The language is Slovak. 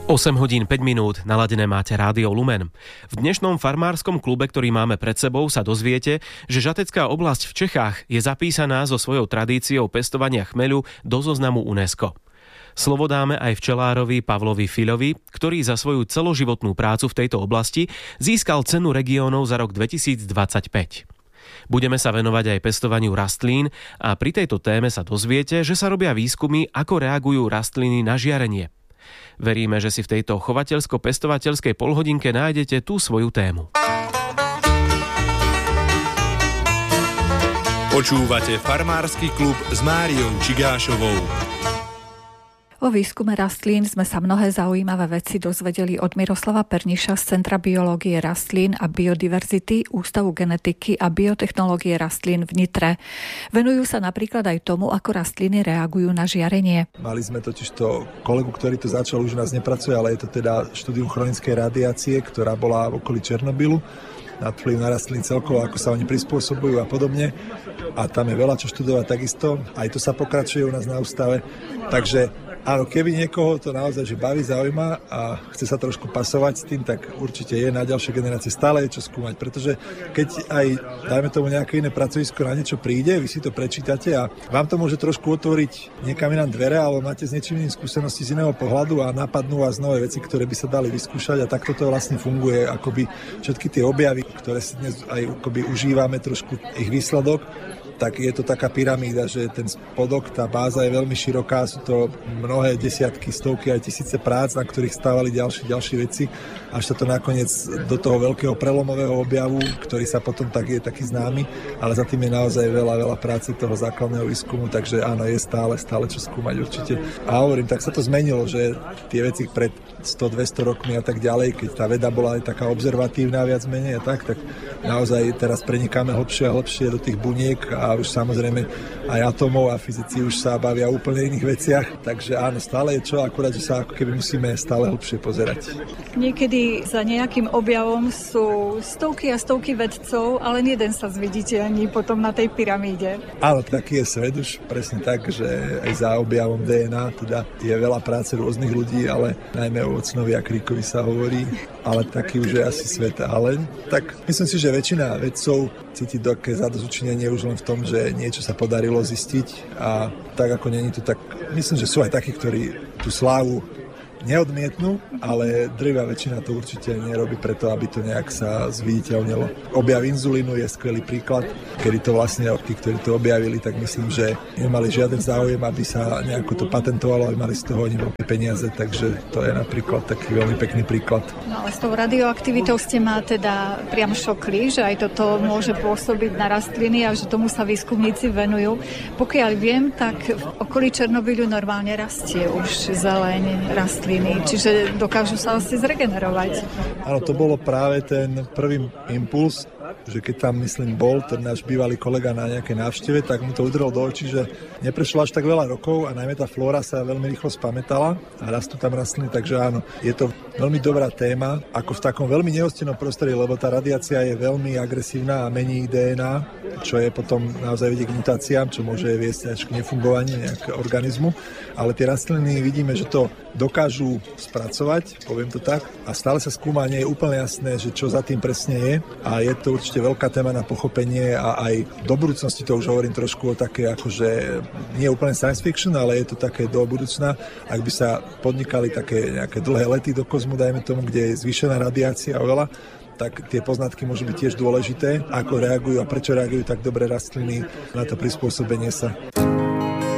8 hodín 5 minút, naladené máte Rádio Lumen. V dnešnom farmárskom klube, ktorý máme pred sebou, sa dozviete, že Žatecká oblasť v Čechách je zapísaná so svojou tradíciou pestovania chmeľu do zoznamu UNESCO. Slovo dáme aj včelárovi Pavlovi Fiľovi, ktorý za svoju celoživotnú prácu v tejto oblasti získal cenu regiónov za rok 2025. Budeme sa venovať aj pestovaniu rastlín a pri tejto téme sa dozviete, že sa robia výskumy, ako reagujú rastliny na žiarenie. Veríme, že si v tejto chovateľsko-pestovateľskej polhodinke nájdete tú svoju tému. Počúvate Farmársky klub s Máriou Čigášovou. O výskume rastlín sme sa mnohé zaujímavé veci dozvedeli od Miroslava Perniša z Centra biológie rastlín a biodiverzity Ústavu genetiky a biotechnológie rastlín v Nitre. Venujú sa napríklad aj tomu, ako rastliny reagujú na žiarenie. Mali sme totižto kolegu, ktorý to začal, už u nás nepracuje, ale je to teda štúdium chronickej radiácie, ktorá bola v okolí Černobylu, nad vplyv na rastlín celkovo, ako sa oni prispôsobujú a podobne. A tam je veľa čo študovať takisto. Aj to sa pokračuje u nás na ústave. Takže áno, keby niekoho to naozaj že baví, zaujíma a chce sa trošku pasovať s tým, tak určite je na ďalšie generácie stále je čo skúmať, pretože keď aj, dajme tomu nejaké iné pracovisko na niečo príde, vy si to prečítate a vám to môže trošku otvoriť niekam inám dvere, ale máte s niečím iným skúsenosti z iného pohľadu a napadnú vás nové veci, ktoré by sa dali vyskúšať a takto to vlastne funguje, akoby všetky tie objavy, ktoré si dnes aj akoby užívame trošku ich výsledok, tak je to taká pyramída, že ten spodok, tá báza je veľmi široká, sú to mnohé desiatky, stovky aj tisíce prác, na ktorých stávali ďalšie veci, až sa to nakoniec do toho veľkého prelomového objavu, ktorý sa potom tak je taký známy, ale za tým je naozaj veľa práce toho základného výskumu, takže áno, je stále čo skúmať určite. A hovorím, tak sa to zmenilo, že tie veci pred 100-200 rokmi a tak ďalej, keď tá veda bola aj taká obzervatívna viac menej a tak naozaj teraz prenikáme hlbšie a hlbšie do tých buniek a už samozrejme aj atómov a fyzici už sa bavia o úplne iných veciach, takže áno, stále je čo, akurát, že sa ako keby musíme stále hlbšie pozerať. Niekedy za nejakým objavom sú stovky a stovky vedcov, ale jeden sa zviditeľní potom na tej pyramíde. Áno, taký je svet už presne tak, že aj za objavom DNA teda je veľa práce rôznych ľudí, ale najmä o ocnovi a kríkovi sa hovorí, ale taký už je asi svet. Ale tak myslím si, že väčšina vedcov cíti také zadozučinenie už len v tom, že niečo sa podarilo zistiť a tak ako není to, tak myslím, že sú aj takí, ktorí tú slávu neodmietnú, ale drvivá väčšina to určite nerobí preto, aby to nejak sa zviditeľnilo. Objav inzulínu je skvelý príklad, kedy to vlastne tí, ktorí to objavili, tak myslím, že nemali žiaden záujem, aby sa nejako to patentovalo, aby mali z toho oni veľké peniaze, takže to je napríklad taký veľmi pekný príklad. No ale s tou radioaktivitou ste ma teda priam šokli, že aj toto môže pôsobiť na rastliny a že tomu sa výskumníci venujú. Pokiaľ viem, tak v okolí Černobyľu normálne rastie už zeleň rastliny, čiže dokážu sa asi zregenerovať. Áno, to bolo práve ten prvý impuls, že keď tam, myslím, bol ten náš bývalý kolega na nejakej návšteve, tak mu to udrelo do očí, že neprešlo až tak veľa rokov a najmä tá flóra sa veľmi rýchlo spamätala a rastú tam rastliny, takže áno, je to veľmi dobrá téma, ako v takom veľmi nehostinnom prostredí, lebo tá radiácia je veľmi agresívna a mení DNA, čo je potom naozaj vedie k mutáciám, čo môže viesť až k nefungovaniu nejakého organizmu, ale tie rastliny vidíme, že to dokážu spracovať, poviem to tak, a stále sa skúma, nie je úplne jasné, že čo za tým presne je a je to určite veľká téma na pochopenie a aj do budúcnosti, to už hovorím trošku o také, akože nie úplne science fiction, ale je to také do budúcna, ak by sa podnikali také nejaké dlhé lety do kozmu, dajme tomu, kde je zvýšená radiácia oveľa, tak tie poznatky môžu byť tiež dôležité, ako reagujú a prečo reagujú tak dobre rastliny na to prispôsobenie sa.